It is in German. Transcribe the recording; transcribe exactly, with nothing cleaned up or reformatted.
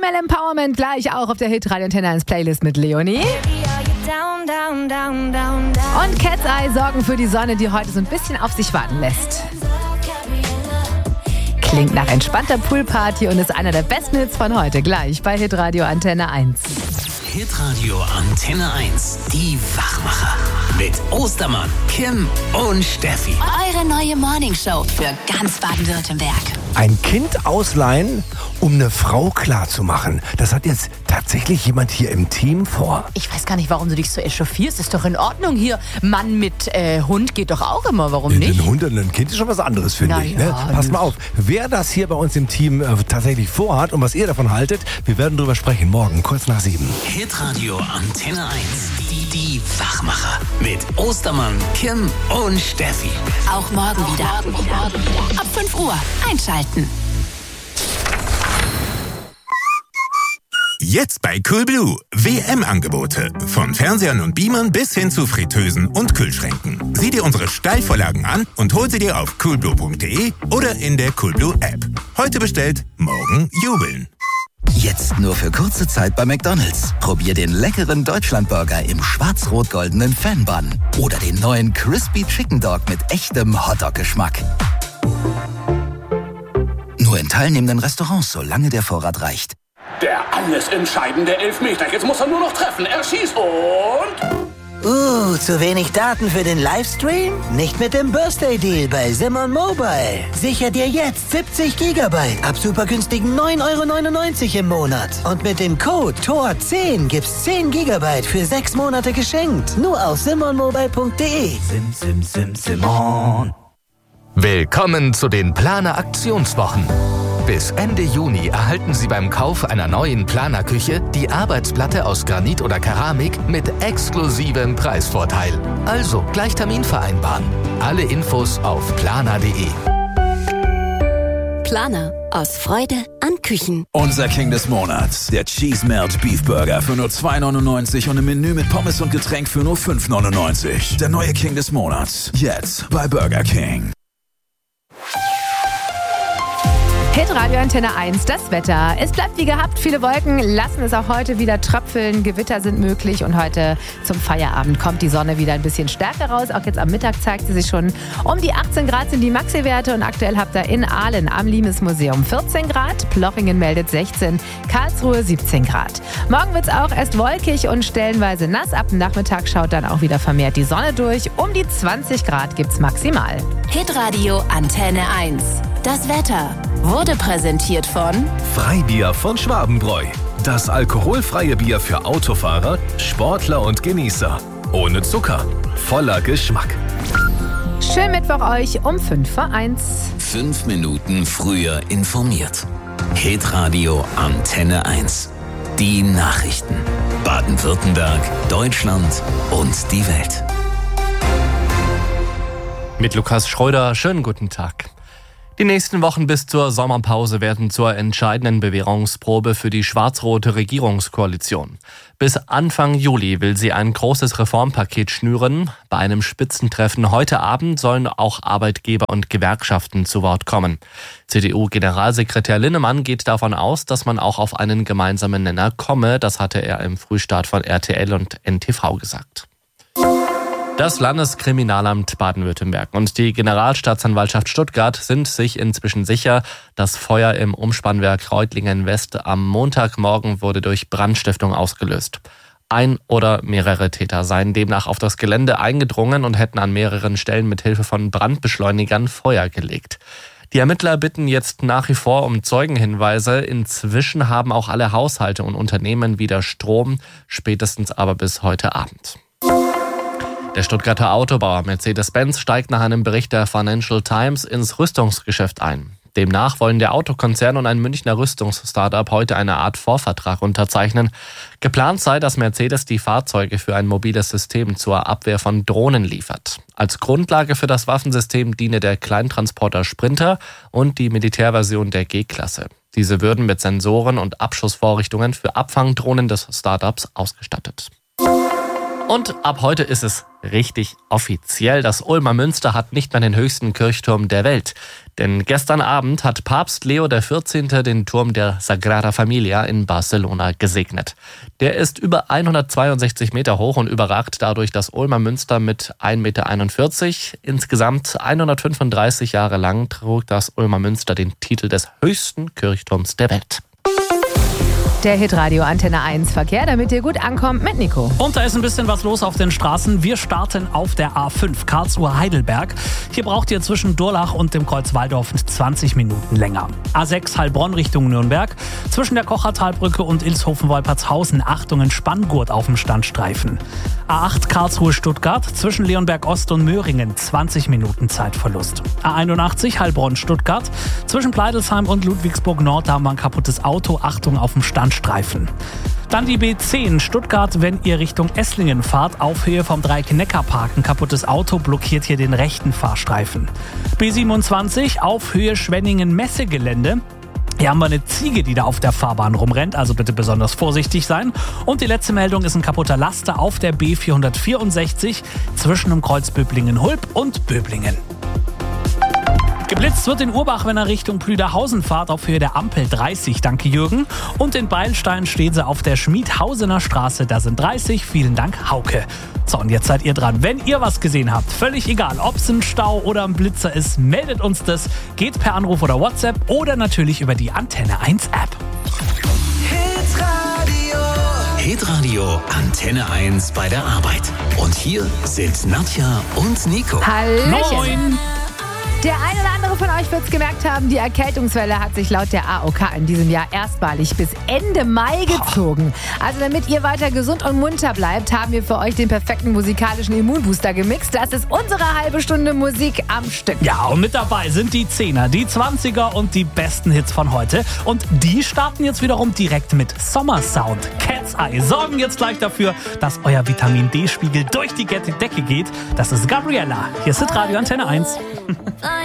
Female Empowerment gleich auch auf der Hitradio Antenne eins Playlist mit Leonie. Und Cat's Eye sorgen für die Sonne, die heute so ein bisschen auf sich warten lässt. Klingt nach entspannter Poolparty und ist einer der besten Hits von heute. Gleich bei Hitradio Antenne eins. Hitradio Antenne eins, die Wachmacher. Mit Ostermann, Kim und Steffi. Eure neue Morningshow für ganz Baden-Württemberg. Ein Kind ausleihen, um eine Frau klarzumachen. Das hat jetzt tatsächlich jemand hier im Team vor. Ich weiß gar nicht, warum du dich so echauffierst. Ist doch in Ordnung hier. Mann mit äh, Hund geht doch auch immer. Warum nicht? Ein Hund und ein Kind ist schon was anderes, finde Na ich. ja, Ne? Passt mal auf, wer das hier bei uns im Team äh, tatsächlich vorhat und was ihr davon haltet, wir werden drüber sprechen. Morgen, kurz nach sieben. Hitradio Antenne eins, die, die Wachmacher. Mit Ostermann, Kim und Steffi. Auch morgen wieder. Ab fünf Uhr einschalten. Jetzt bei Coolblue. W M-Angebote. Von Fernsehern und Beamern bis hin zu Fritteusen und Kühlschränken. Sieh dir unsere Steilvorlagen an und hol sie dir auf coolblue punkt de oder in der Coolblue-App. Heute bestellt, morgen jubeln. Jetzt nur für kurze Zeit bei McDonald's. Probier den leckeren Deutschlandburger im schwarz-rot-goldenen Fan-Bun. Oder den neuen Crispy Chicken Dog mit echtem Hotdog-Geschmack. Nur in teilnehmenden Restaurants, solange der Vorrat reicht. Der alles entscheidende Elfmeter. Jetzt muss er nur noch treffen. Er schießt und... Uh, zu wenig Daten für den Livestream? Nicht mit dem Birthday Deal bei Simon Mobile. Sicher dir jetzt siebzig Gigabyte ab super günstigen neun Euro neunundneunzig im Monat. Und mit dem Code T O R zehn gibt's zehn Gigabyte für sechs Monate geschenkt. Nur auf simon mobile punkt de. Sim, sim, sim, Simon. Willkommen zu den Planer Aktionswochen. Bis Ende Juni erhalten Sie beim Kauf einer neuen Planerküche die Arbeitsplatte aus Granit oder Keramik mit exklusivem Preisvorteil. Also gleich Termin vereinbaren. Alle Infos auf planer punkt de. Planer. Aus Freude an Küchen. Unser King des Monats. Der Cheese Melt Beef Burger für nur zwei neunundneunzig und im Menü mit Pommes und Getränk für nur fünf neunundneunzig. Der neue King des Monats. Jetzt bei Burger King. Hitradio Antenne eins, das Wetter. Es bleibt wie gehabt, viele Wolken lassen es auch heute wieder tröpfeln, Gewitter sind möglich und heute zum Feierabend kommt die Sonne wieder ein bisschen stärker raus. Auch jetzt am Mittag zeigt sie sich schon. Um die achtzehn Grad sind die Maxi-Werte und aktuell habt ihr in Aalen am Limes-Museum vierzehn Grad, Plochingen meldet sechzehn, Karlsruhe siebzehn Grad. Morgen wird es auch erst wolkig und stellenweise nass. Ab dem Nachmittag schaut dann auch wieder vermehrt die Sonne durch. Um die zwanzig Grad gibt's maximal. Hitradio Antenne eins. Das Wetter wurde präsentiert von Freibier von Schwabenbräu. Das alkoholfreie Bier für Autofahrer, Sportler und Genießer. Ohne Zucker, voller Geschmack. Schönen Mittwoch euch um fünf vor eins. Fünf Minuten früher informiert. Hitradio Antenne eins. Die Nachrichten. Baden-Württemberg, Deutschland und die Welt. Mit Lukas Schröder, schönen guten Tag. Die nächsten Wochen bis zur Sommerpause werden zur entscheidenden Bewährungsprobe für die schwarz-rote Regierungskoalition. Bis Anfang Juli will sie ein großes Reformpaket schnüren. Bei einem Spitzentreffen heute Abend sollen auch Arbeitgeber und Gewerkschaften zu Wort kommen. C D U-Generalsekretär Linnemann geht davon aus, dass man auch auf einen gemeinsamen Nenner komme. Das hatte er im Frühstart von R T L und N T V gesagt. Das Landeskriminalamt Baden-Württemberg und die Generalstaatsanwaltschaft Stuttgart sind sich inzwischen sicher, das Feuer im Umspannwerk Reutlingen West am Montagmorgen wurde durch Brandstiftung ausgelöst. Ein oder mehrere Täter seien demnach auf das Gelände eingedrungen und hätten an mehreren Stellen mit Hilfe von Brandbeschleunigern Feuer gelegt. Die Ermittler bitten jetzt nach wie vor um Zeugenhinweise. Inzwischen haben auch alle Haushalte und Unternehmen wieder Strom, spätestens aber bis heute Abend. Der Stuttgarter Autobauer Mercedes-Benz steigt nach einem Bericht der Financial Times ins Rüstungsgeschäft ein. Demnach wollen der Autokonzern und ein Münchner Rüstungs-Startup heute eine Art Vorvertrag unterzeichnen. Geplant sei, dass Mercedes die Fahrzeuge für ein mobiles System zur Abwehr von Drohnen liefert. Als Grundlage für das Waffensystem diene der Kleintransporter Sprinter und die Militärversion der G-Klasse. Diese würden mit Sensoren und Abschussvorrichtungen für Abfangdrohnen des Startups ausgestattet. Und ab heute ist es richtig offiziell. Das Ulmer Münster hat nicht mehr den höchsten Kirchturm der Welt. Denn gestern Abend hat Papst Leo der vierzehnte. den Turm der Sagrada Familia in Barcelona gesegnet. Der ist über hundertzweiundsechzig Meter hoch und überragt dadurch das Ulmer Münster mit ein Meter einundvierzig. Insgesamt hundertfünfunddreißig Jahre lang trug das Ulmer Münster den Titel des höchsten Kirchturms der Welt. Der Hitradio Antenne eins Verkehr, damit ihr gut ankommt mit Nico. Und da ist ein bisschen was los auf den Straßen. Wir starten auf der A fünf Karlsruhe-Heidelberg. Hier braucht ihr zwischen Durlach und dem Kreuz Waldorf zwanzig Minuten länger. A sechs Heilbronn Richtung Nürnberg. Zwischen der Kochertalbrücke und Ilshofen-Wolpertshausen Achtungen Spanngurt auf dem Standstreifen. A acht Karlsruhe-Stuttgart. Zwischen Leonberg Ost und Möhringen zwanzig Minuten Zeitverlust. A einundachtzig Heilbronn-Stuttgart. Zwischen Pleidelsheim und Ludwigsburg Nord, da haben wir ein kaputtes Auto. Achtung auf dem Standstreifen. Streifen. Dann die B zehn Stuttgart, wenn ihr Richtung Esslingen fahrt, auf Höhe vom Dreieck-Neckar-Park. Ein kaputtes Auto blockiert hier den rechten Fahrstreifen. B siebenundzwanzig auf Höhe Schwenningen-Messegelände. Hier haben wir eine Ziege, die da auf der Fahrbahn rumrennt, also bitte besonders vorsichtig sein. Und die letzte Meldung ist ein kaputter Laster auf der B vierhundertvierundsechzig zwischen dem Kreuz Böblingen-Hulb und Böblingen. Geblitzt wird in Urbach, wenn er Richtung Plüderhausen fahrt, auf Höhe der Ampel dreißig. Danke, Jürgen. Und in Beilstein stehen sie auf der Schmiedhausener Straße. Da sind dreißig. Vielen Dank, Hauke. So, und jetzt seid ihr dran. Wenn ihr was gesehen habt, völlig egal, ob es ein Stau oder ein Blitzer ist, meldet uns das. Geht per Anruf oder WhatsApp oder natürlich über die Antenne eins App. Hitradio. Hitradio Antenne eins bei der Arbeit. Und hier sind Nadja und Nico. Hallöchen. Moin. Der eine oder andere von euch wird es gemerkt haben, die Erkältungswelle hat sich laut der A O K in diesem Jahr erstmalig bis Ende Mai gezogen. Also damit ihr weiter gesund und munter bleibt, haben wir für euch den perfekten musikalischen Immunbooster gemixt. Das ist unsere halbe Stunde Musik am Stück. Ja, und mit dabei sind die Zehner, die Zwanziger und die besten Hits von heute. Und die starten jetzt wiederum direkt mit Sommersound. Cat's Eye sorgen jetzt gleich dafür, dass euer Vitamin-D-Spiegel durch die Decke geht. Das ist Gabriella. Hier ist Hitradio Antenne eins.